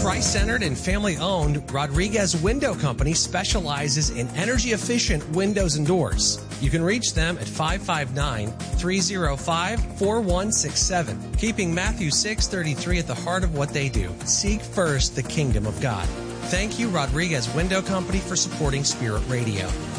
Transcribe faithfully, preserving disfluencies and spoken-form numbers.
Christ-centered and family-owned, Rodriguez Window Company specializes in energy-efficient windows and doors. You can reach them at five five nine, three oh five, four one six seven, keeping Matthew six thirty-three at the heart of what they do. Seek first the kingdom of God. Thank you, Rodriguez Window Company, for supporting Spirit Radio.